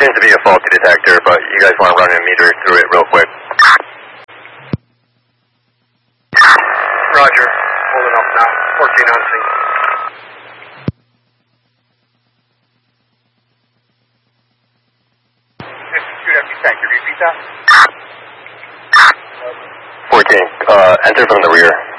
seems to be a faulty detector, but you guys want to run a meter through it real quick. Roger. Holding up now. 14 on scene. Repeat that? 14, enter from the rear.